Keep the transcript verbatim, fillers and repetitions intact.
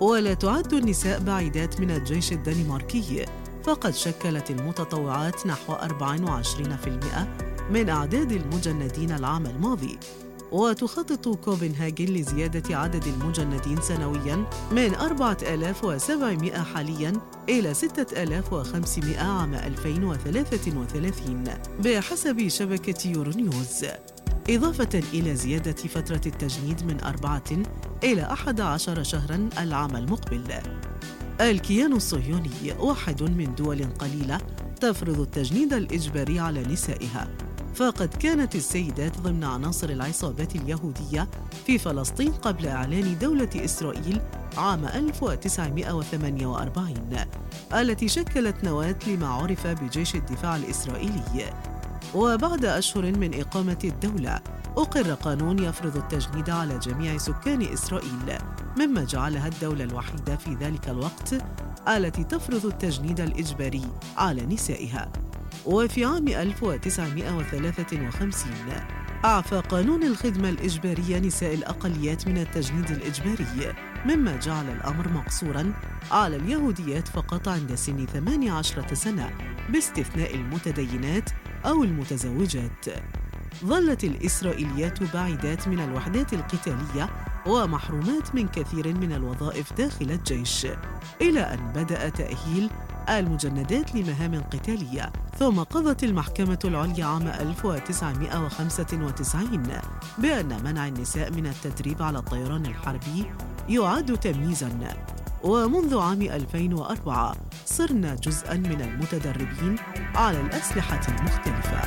ولا تعد النساء بعيدات من الجيش الدنماركي، فقد شكلت المتطوعات نحو أربعة وعشرين بالمئة من أعداد المجندين العام الماضي. وتخطط كوبنهاجن لزيادة عدد المجندين سنوياً من أربعة آلاف وسبعمائة حالياً إلى ستة آلاف وخمسمائة عام ألفين وثلاثة وثلاثين بحسب شبكة يورونيوز، إضافة إلى زيادة فترة التجنيد من أربعة إلى أحد عشر شهراً العام المقبل. الكيان الصهيوني واحد من دول قليلة تفرض التجنيد الإجباري على نسائها، فقد كانت السيدات ضمن عناصر العصابات اليهودية في فلسطين قبل إعلان دولة إسرائيل عام ألف وتسعمائة وثمانية وأربعين، التي شكلت نواة لما عرف بجيش الدفاع الإسرائيلي. وبعد أشهر من إقامة الدولة، أقر قانون يفرض التجنيد على جميع سكان إسرائيل، مما جعلها الدولة الوحيدة في ذلك الوقت التي تفرض التجنيد الإجباري على نسائها. وفي عام ألف وتسعمائة وثلاثة وخمسين أعفى قانون الخدمة الإجبارية نساء الأقليات من التجنيد الإجباري، مما جعل الأمر مقصوراً على اليهوديات فقط عند سن ثمان عشرة سنة، باستثناء المتدينات أو المتزوجات. ظلت الإسرائيليات بعيدات من الوحدات القتالية ومحرومات من كثير من الوظائف داخل الجيش، إلى أن بدأ تأهيل المجندات لمهام قتالية. ثم قضت المحكمة العليا عام ألف وتسعمائة وخمسة وتسعين بأن منع النساء من التدريب على الطيران الحربي يعد تمييزاً. ومنذ عام ألفين وأربعة صرنا جزءاً من المتدربين على الأسلحة المختلفة.